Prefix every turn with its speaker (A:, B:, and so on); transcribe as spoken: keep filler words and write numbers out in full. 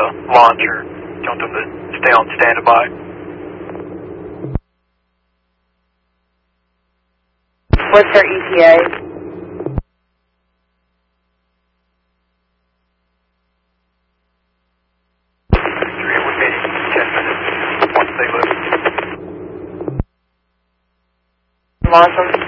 A: launch, or do you want them to stay on standby?
B: What's their E T A?
A: Three would be ten minutes once they lift.
B: Launch them.